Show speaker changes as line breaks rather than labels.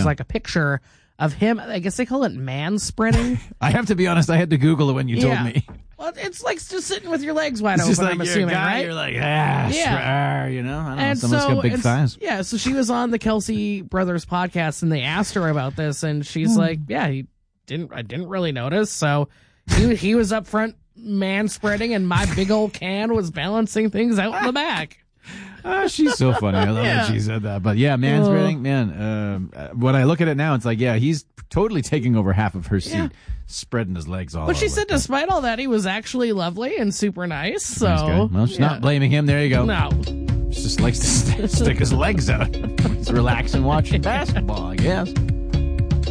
like a picture of him. I guess they call it man spreading.
I have to be honest, I had to Google it when you told me.
Well, it's like just sitting with your legs wide open,
Just like
I'm
you're
assuming,
a guy,
right?
You're like, you know, I don't know, someone's got big thighs.
Yeah, so she was on the Kelsey Brothers podcast, and they asked her about this, and she's like, I didn't really notice, so he was up front man-spreading, and my big old can was balancing things out in the back.
She's so funny. I love that she said that. But yeah, manspreading, when I look at it now, it's like, he's totally taking over half of her seat, spreading his legs all over.
But she said despite all that, he was actually lovely and super nice. So,
nice guy. Well, she's not blaming him. There you go.
No.
She just likes to stick his legs out. He's relaxing watching basketball, I guess.